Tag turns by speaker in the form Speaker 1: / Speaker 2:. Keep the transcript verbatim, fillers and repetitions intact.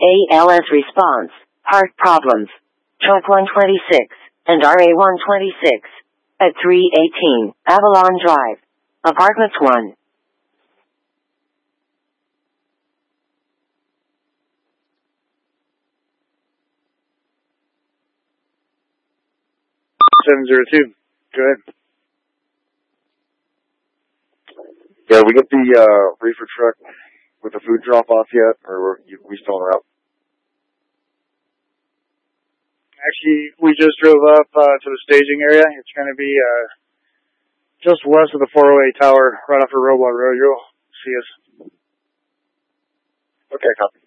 Speaker 1: A L S response, heart problems. Truck one twenty-six and R A one twenty-six at three eighteen Avalon Drive, Apartments one.
Speaker 2: seven zero two. Go ahead.
Speaker 3: Yeah, we get the uh, reefer truck with the food drop off yet, or are we still en route?
Speaker 2: Actually, we just drove up uh, to the staging area. It's going to be uh, just west of the four oh eight tower, right off of Robot Road. You'll see us.
Speaker 3: Okay, copy.